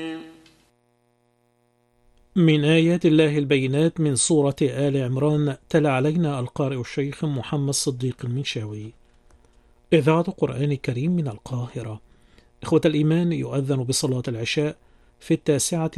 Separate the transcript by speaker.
Speaker 1: من آيات الله البينات من سورة آل عمران. تلا علينا القارئ الشيخ محمد صديق المنشاوي. إذاعة قرآن كريم من القاهرة. إخوة الإيمان، يؤذن بصلاة العشاء في 9